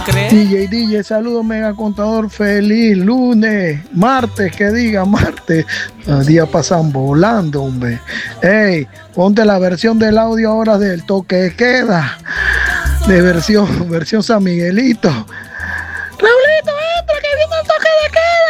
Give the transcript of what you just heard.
DJ, saludos Mega Contador, feliz lunes, martes, que diga martes, los días pasan volando, hombre. Ey, ponte la versión del audio ahora del toque de queda, de versión San Miguelito. Raulito, entra, que viene el toque de queda.